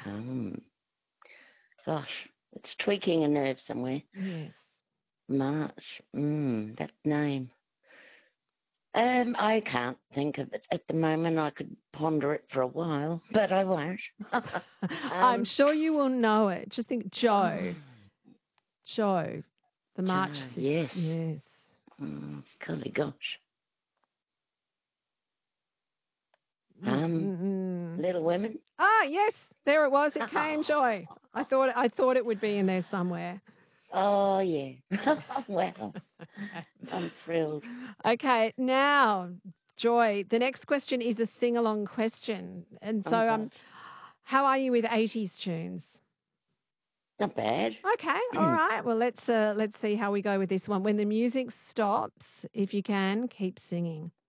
Um, Gosh, it's tweaking a nerve somewhere. Yes. March. That name. I can't think of it at the moment. I could ponder it for a while, but I won't. I'm sure you will know it. Just think Joe. Joe, the Joe, March sister. yes. Yes. Golly gosh. Little Women. Ah, yes, there it was. It came, Joy. I thought it would be in there somewhere. Oh, yeah. Well, I'm thrilled. Okay, now, Joy, the next question is a sing-along question. And so how are you with 80s tunes? Not bad. Okay, all right. Well, let's see how we go with this one. When the music stops, if you can, keep singing.